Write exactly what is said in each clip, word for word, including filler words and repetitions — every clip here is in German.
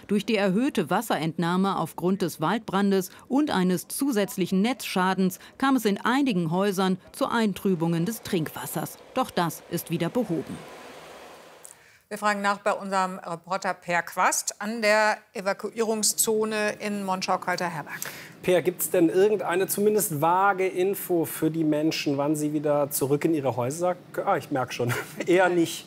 Durch die erhöhte Wasserentnahme aufgrund des Waldbrandes und eines zusätzlichen Netzschadens kam es in einigen Häusern zu Eintrübungen des Trinkwassers. Doch das ist wieder behoben. Wir fragen nach bei unserem Reporter Per Quast an der Evakuierungszone in Monschau-Kalter-Herberg. Per, gibt es denn irgendeine zumindest vage Info für die Menschen, wann sie wieder zurück in ihre Häuser? Ah, ich merke schon, eher nicht.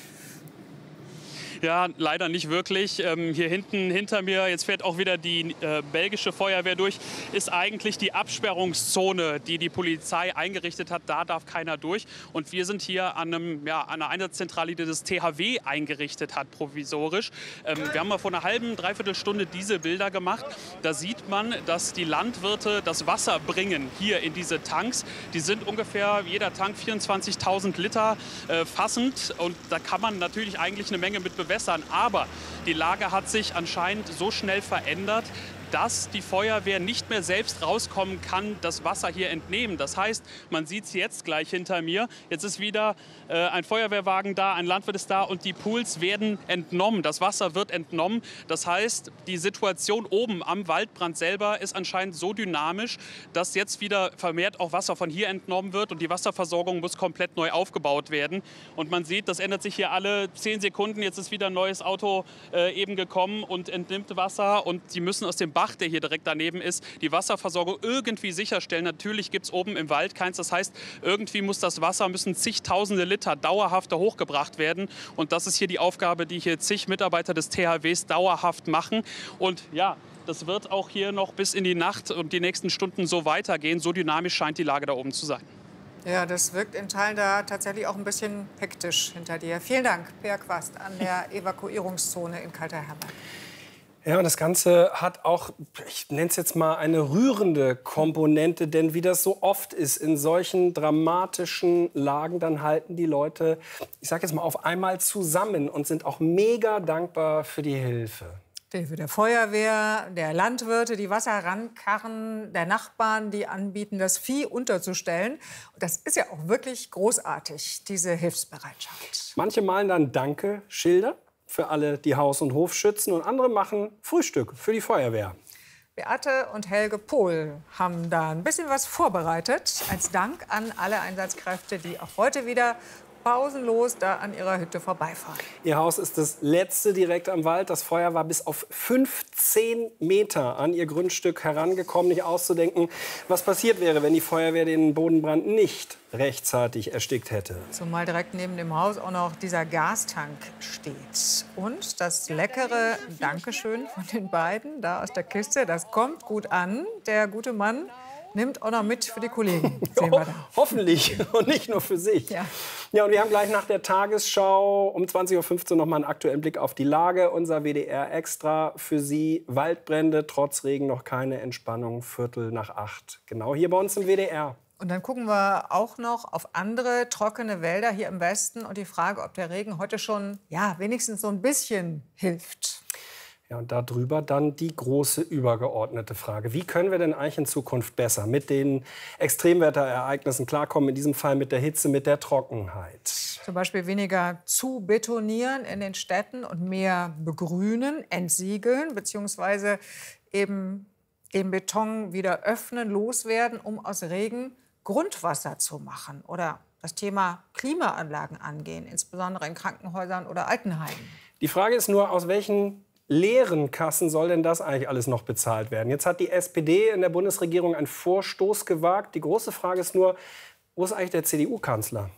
Ja, leider nicht wirklich. Ähm, hier hinten hinter mir, jetzt fährt auch wieder die äh, belgische Feuerwehr durch, ist eigentlich die Absperrungszone, die die Polizei eingerichtet hat. Da darf keiner durch. Und wir sind hier an, einem, ja, an einer Einsatzzentrale, die das T H W eingerichtet hat, provisorisch. Ähm, wir haben mal vor einer halben, dreiviertel Stunde diese Bilder gemacht. Da sieht man, dass die Landwirte das Wasser bringen hier in diese Tanks. Die sind ungefähr jeder Tank vierundzwanzigtausend Liter äh, fassend. Und da kann man natürlich eigentlich eine Menge mit bewässern. Aber die Lage hat sich anscheinend so schnell verändert, dass die Feuerwehr nicht mehr selbst rauskommen kann, das Wasser hier entnehmen. Das heißt, man sieht es jetzt gleich hinter mir. Jetzt ist wieder äh, ein Feuerwehrwagen da, ein Landwirt ist da und die Pools werden entnommen. Das Wasser wird entnommen. Das heißt, die Situation oben am Waldbrand selber ist anscheinend so dynamisch, dass jetzt wieder vermehrt auch Wasser von hier entnommen wird und die Wasserversorgung muss komplett neu aufgebaut werden. Und man sieht, das ändert sich hier alle zehn Sekunden. Jetzt ist wieder ein neues Auto äh, eben gekommen und entnimmt Wasser und die müssen aus dem Bach, der hier direkt daneben ist, die Wasserversorgung irgendwie sicherstellen. Natürlich gibt es oben im Wald keins. Das heißt, irgendwie muss das Wasser, müssen zigtausende Liter dauerhaft da hochgebracht werden. Und das ist hier die Aufgabe, die hier zig Mitarbeiter des T H Ws dauerhaft machen. Und ja, das wird auch hier noch bis in die Nacht und die nächsten Stunden so weitergehen. So dynamisch scheint die Lage da oben zu sein. Ja, das wirkt in Teilen da tatsächlich auch ein bisschen hektisch hinter dir. Vielen Dank, Per Quast, an der Evakuierungszone in Kalter-Herberg. Ja, und das Ganze hat auch, ich nenne es jetzt mal, eine rührende Komponente. Denn wie das so oft ist in solchen dramatischen Lagen, dann halten die Leute, ich sage jetzt mal, auf einmal zusammen und sind auch mega dankbar für die Hilfe. Die Hilfe der Feuerwehr, der Landwirte, die Wasser rankarren, der Nachbarn, die anbieten, das Vieh unterzustellen. Und das ist ja auch wirklich großartig, diese Hilfsbereitschaft. Manche malen dann Danke-Schilder für alle, die Haus und Hof schützen, und andere machen Frühstück für die Feuerwehr. Beate und Helge Pohl haben da ein bisschen was vorbereitet, als Dank an alle Einsatzkräfte, die auch heute wieder pausenlos da an ihrer Hütte vorbeifahren. Ihr Haus ist das letzte direkt am Wald. Das Feuer war bis auf fünfzehn Meter an ihr Grundstück herangekommen. Nicht auszudenken, was passiert wäre, wenn die Feuerwehr den Bodenbrand nicht rechtzeitig erstickt hätte. Zumal direkt neben dem Haus auch noch dieser Gastank steht. Und das leckere Dankeschön von den beiden da aus der Kiste, das kommt gut an. Der gute Mann nimmt auch noch mit für die Kollegen. Sehen wir da. Hoffentlich und nicht nur für sich. Ja. Ja, und wir haben gleich nach der Tagesschau um zwanzig Uhr fünfzehn noch mal einen aktuellen Blick auf die Lage. Unser W D R extra für Sie. Waldbrände, trotz Regen noch keine Entspannung. Viertel nach acht. Genau hier bei uns im W D R. Und dann gucken wir auch noch auf andere trockene Wälder hier im Westen und die Frage, ob der Regen heute schon, ja, wenigstens so ein bisschen hilft. Ja, und darüber dann die große übergeordnete Frage. Wie können wir denn eigentlich in Zukunft besser mit den Extremwetterereignissen klarkommen, in diesem Fall mit der Hitze, mit der Trockenheit? Zum Beispiel weniger zu betonieren in den Städten und mehr begrünen, entsiegeln, beziehungsweise eben den Beton wieder öffnen, loswerden, um aus Regen Grundwasser zu machen. Oder das Thema Klimaanlagen angehen, insbesondere in Krankenhäusern oder Altenheimen. Die Frage ist nur, aus welchen leeren Kassen soll denn das eigentlich alles noch bezahlt werden? Jetzt hat die S P D in der Bundesregierung einen Vorstoß gewagt. Die große Frage ist nur, wo ist eigentlich der C D U-Kanzler?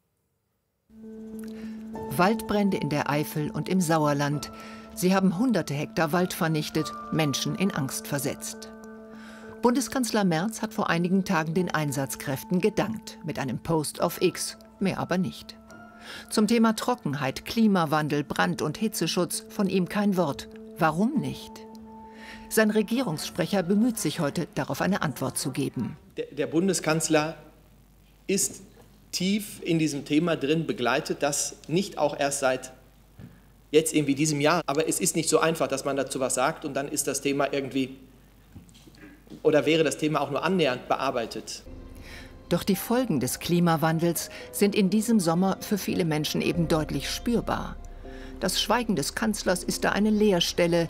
Waldbrände in der Eifel und im Sauerland. Sie haben hunderte Hektar Wald vernichtet, Menschen in Angst versetzt. Bundeskanzler Merz hat vor einigen Tagen den Einsatzkräften gedankt, mit einem Post auf X, mehr aber nicht. Zum Thema Trockenheit, Klimawandel, Brand- und Hitzeschutz von ihm kein Wort. Warum nicht? Sein Regierungssprecher bemüht sich heute, darauf eine Antwort zu geben. Der, der Bundeskanzler ist tief in diesem Thema drin, begleitet das nicht auch erst seit jetzt irgendwie diesem Jahr. Aber es ist nicht so einfach, dass man dazu was sagt und dann ist das Thema irgendwie, oder wäre das Thema auch nur annähernd bearbeitet. Doch die Folgen des Klimawandels sind in diesem Sommer für viele Menschen eben deutlich spürbar. Das Schweigen des Kanzlers ist da eine Leerstelle,